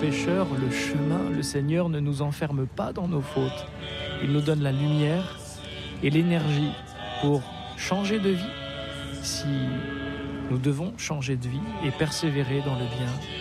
pécheurs, le chemin, le Seigneur ne nous enferme pas dans nos fautes. Il nous donne la lumière et l'énergie pour changer de vie. Si nous devons changer de vie et persévérer dans le bien,